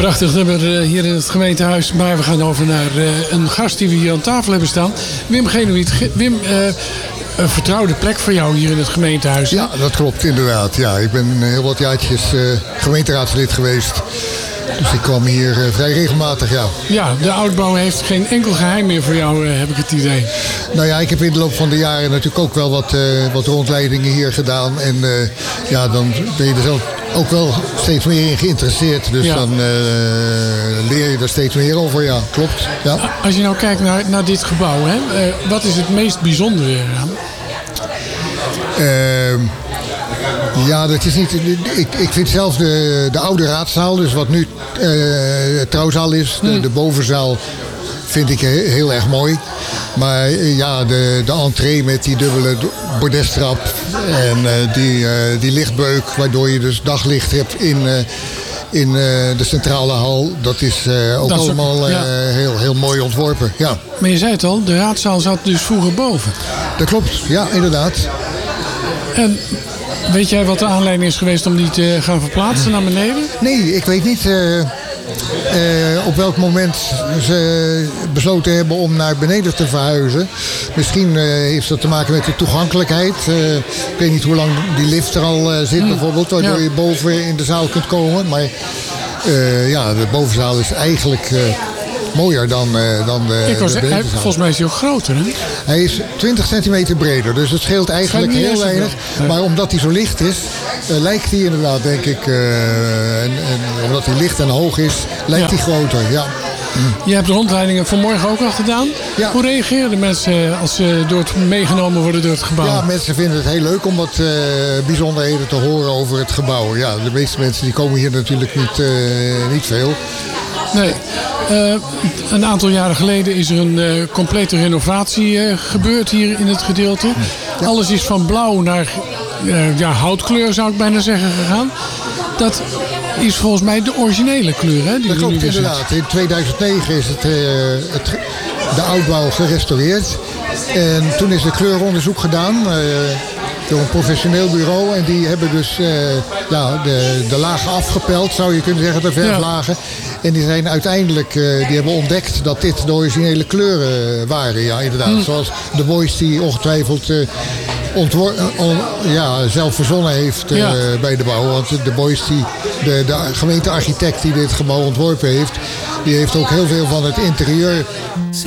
Prachtig nummer hier in het gemeentehuis. Maar we gaan over naar een gast die we hier aan tafel hebben staan. Wim Genuit. Wim, een vertrouwde plek voor jou hier in het gemeentehuis. Ja, dat klopt inderdaad. Ja, ik ben heel wat jaartjes gemeenteraadslid geweest. Dus ik kwam hier vrij regelmatig, ja. Ja, de oudbouw heeft geen enkel geheim meer voor jou, heb ik het idee. Nou ja, ik heb in de loop van de jaren natuurlijk ook wel wat rondleidingen hier gedaan. En ja, dan ben je er zelf ook wel steeds meer in geïnteresseerd. Dus dan leer je er steeds meer over, ja. Klopt, ja. Als je nou kijkt naar dit gebouw, hè, wat is het meest bijzondere eraan? Ja, dat is niet. Ik vind zelf de oude raadzaal, dus wat nu trouwzaal is, de bovenzaal, vind ik heel erg mooi. Maar ja, de entree met die dubbele bordestrap en die lichtbeuk, waardoor je dus daglicht hebt in de centrale hal, dat is ook dat allemaal heel mooi ontworpen. Ja. Maar je zei het al, de raadzaal zat dus vroeger boven. Dat klopt, ja, inderdaad. En weet jij wat de aanleiding is geweest om die te gaan verplaatsen naar beneden? Nee, ik weet niet op welk moment ze besloten hebben om naar beneden te verhuizen. Misschien heeft dat te maken met de toegankelijkheid. Ik weet niet hoe lang die lift er al zit bijvoorbeeld, waardoor je boven in de zaal kunt komen. Maar ja, de bovenzaal is eigenlijk mooier dan de volgens mij is hij ook groter, hè? Hij is 20 centimeter breder, dus het scheelt eigenlijk heel weinig. Maar omdat hij zo licht is, lijkt hij inderdaad, denk ik, en omdat hij licht en hoog is, lijkt hij groter, ja. Je hebt de rondleidingen vanmorgen ook al gedaan. Ja. Hoe reageren de mensen als ze meegenomen worden door het gebouw? Ja, mensen vinden het heel leuk om wat bijzonderheden te horen over het gebouw. Ja, de meeste mensen die komen hier natuurlijk niet veel. Nee. Een aantal jaren geleden is er een complete renovatie gebeurd hier in het gedeelte. Ja. Alles is van blauw naar houtkleur, zou ik bijna zeggen, gegaan. Dat is volgens mij de originele kleur, hè? Dat klopt inderdaad. In 2009 is de oudbouw gerestaureerd. En toen is er kleuronderzoek gedaan door een professioneel bureau. En die hebben dus de lagen afgepeld, zou je kunnen zeggen, de verflagen. Ja. En die zijn uiteindelijk, die hebben ontdekt dat dit de originele kleuren waren. Ja, inderdaad. Zoals de Boys die ongetwijfeld zelf verzonnen heeft bij de bouw. Want de Boys, de gemeentearchitect die dit gebouw ontworpen heeft, die heeft ook heel veel van het interieur